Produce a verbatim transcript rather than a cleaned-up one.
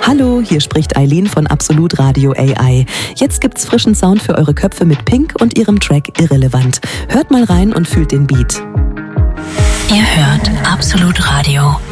Hallo, hier spricht Eileen von Absolut Radio A I. Jetzt gibt's frischen Sound für eure Köpfe mit Pink und ihrem Track Irrelevant. Hört mal rein und fühlt den Beat. Ihr hört Absolut Radio.